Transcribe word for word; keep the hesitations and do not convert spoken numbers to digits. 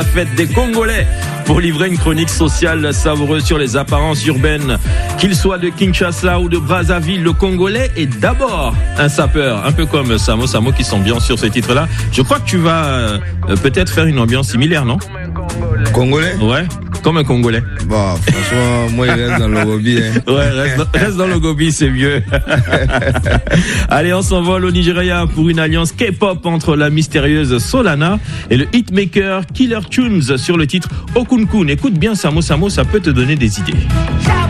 fête des Congolais pour livrer une chronique sociale savoureuse sur les apparences urbaines. Qu'il soit de Kinshasa ou de Brazzaville, le Congolais est d'abord un sapeur, un peu comme Samo Samo qui s'ambiance sur ce titre-là. Je crois que tu vas euh, peut-être faire une ambiance similaire, non? Congolais? Ouais, comme un Congolais. Bon, franchement, moi, il reste dans le gobi. Hein. Ouais, reste dans, reste dans le gobi, c'est mieux. Allez, on s'envole au Nigeria pour une alliance K-pop entre la mystérieuse Solana et le hitmaker Killer Tunes sur le titre Okunkun. Écoute bien Samo Samo, ça peut te donner des idées.